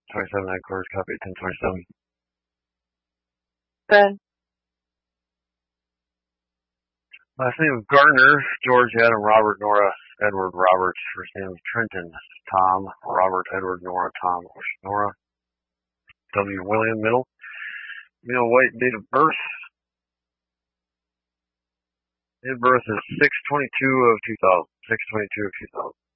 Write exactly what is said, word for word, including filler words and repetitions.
twenty-seven headquarters, copy at ten twenty-seven. Ben. Last name of Gardner, George, Adam, Robert, Nora, Edward, Robert. First name of Trenton, Tom, Robert, Edward, Nora, Tom, Nora. W. William, middle. Neil White, date of birth. Date of birth is six twenty-two of two thousand. six twenty-two of two thousand.